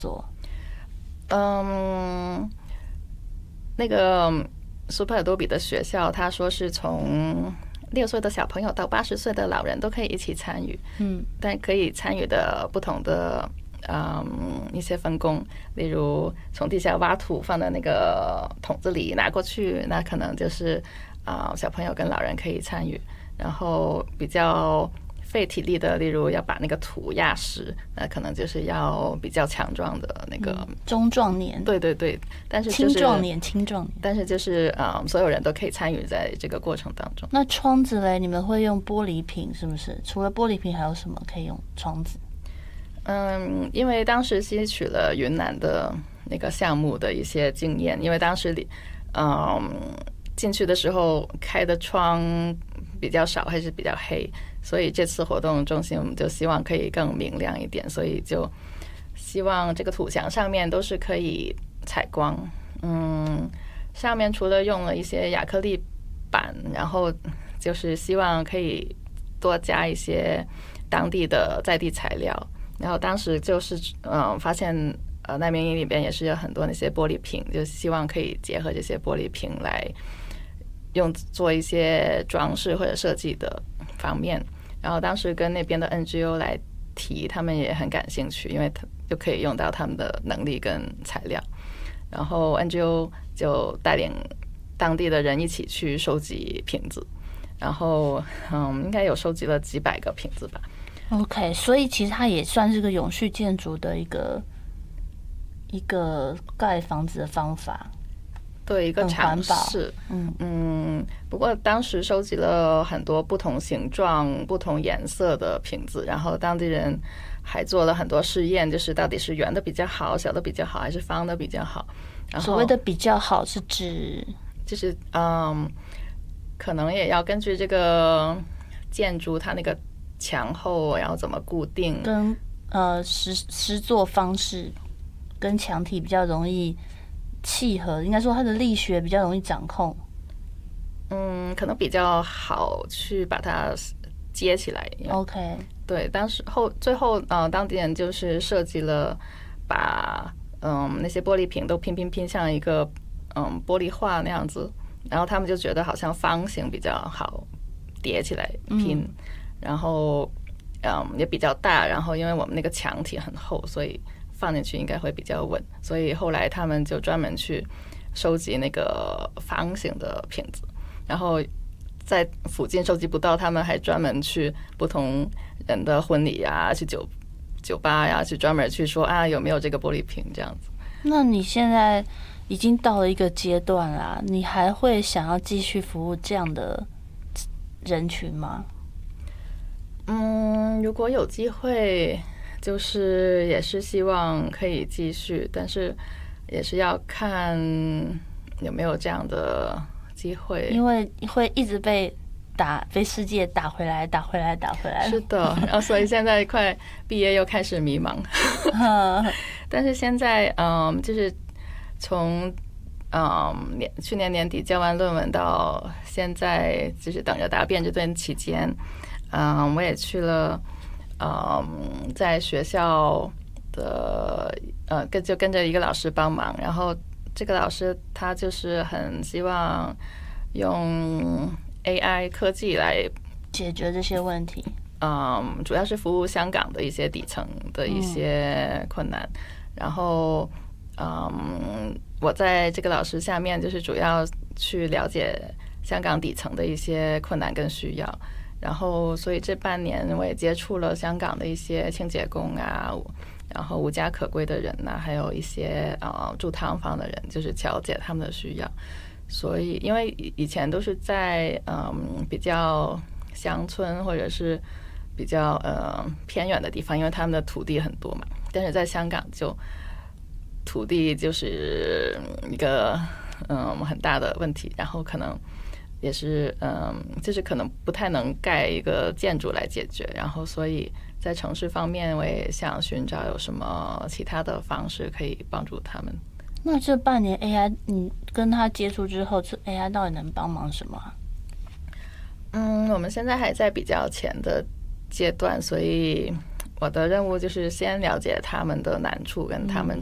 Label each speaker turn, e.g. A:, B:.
A: 做？
B: 那个苏帕尔多比的学校，他说是从6岁的小朋友到80岁的老人都可以一起参与，但可以参与的不同的一些分工，例如从地下挖土放在那个桶子里拿过去，那可能就是小朋友跟老人可以参与。然后比较费体力的，例如要把那个土压实，那可能就是要比较强壮的那个
A: 中壮年，
B: 对对对，但是就是
A: 青壮年，但
B: 是就是所有人都可以参与在这个过程当中。
A: 那窗子嘞，你们会用玻璃瓶是不是？除了玻璃瓶，还有什么可以用窗子？
B: 因为当时吸取了云南的那个项目的一些经验，因为当时进去的时候开的窗比较少，还是比较黑，所以这次活动中心我们就希望可以更明亮一点，所以就希望这个土墙上面都是可以采光。上面除了用了一些亚克力板，然后就是希望可以多加一些当地的在地材料。然后当时就是发现难民营里边也是有很多那些玻璃瓶，就希望可以结合这些玻璃瓶来做一些装饰或者设计的方面。然后当时跟那边的 NGO 来提，他们也很感兴趣，因为就可以用到他们的能力跟材料。然后 NGO 就带领当地的人一起去收集瓶子，然后应该有收集了几百个瓶子吧。
A: OK， 所以其实它也算是个永续建筑的一个盖房子的方法，
B: 对，一个尝试。不过当时收集了很多不同形状、不同颜色的瓶子，然后当地人还做了很多试验，就是到底是圆的比较好、小的比较好，还是方的比较好。然后
A: 所谓的比较好是指，
B: 就是可能也要根据这个建筑它那个墙后然后怎么固定，
A: 跟施作方式跟墙体比较容易契合，应该说它的力学比较容易掌控。
B: 可能比较好去把它接起来。
A: OK，
B: 对，最后当地人就是设计了把那些玻璃瓶都拼像一个玻璃画那样子，然后他们就觉得好像方形比较好叠起来拼，然后也比较大，然后因为我们那个墙体很厚，所以放进去应该会比较稳，所以后来他们就专门去收集那个方形的瓶子，然后在附近收集不到，他们还专门去不同人的婚礼啊，去酒吧呀，去专门去说有没有这个玻璃瓶这样子。
A: 那你现在已经到了一个阶段啦，你还会想要继续服务这样的人群吗？
B: 如果有机会，就是也是希望可以继续，但是也是要看有没有这样的机会，
A: 因为会一直被世界打回来。
B: 是的，然后所以现在快毕业又开始迷茫。但是现在就是从去年年底交完论文到现在，就是等着答辩这段期间，我也去了在学校的就跟着一个老师帮忙，然后这个老师他就是很希望用 AI 科技来
A: 解决这些问题。
B: 主要是服务香港的一些底层的一些困难，然后我在这个老师下面就是主要去了解香港底层的一些困难跟需要，然后所以这半年我也接触了香港的一些清洁工啊，然后无家可归的人呐，还有一些住劏房的人，就是了解他们的需要。所以因为以前都是在比较乡村或者是比较偏远的地方，因为他们的土地很多嘛，但是在香港就土地就是一个很大的问题，然后可能也是就是可能不太能盖一个建筑来解决，然后所以在城市方面我也想寻找有什么其他的方式可以帮助他们。
A: 那这半年 AI 你跟他接触之后，这 AI 到底能帮忙什么啊？
B: 我们现在还在比较前的阶段，所以我的任务就是先了解他们的难处跟他们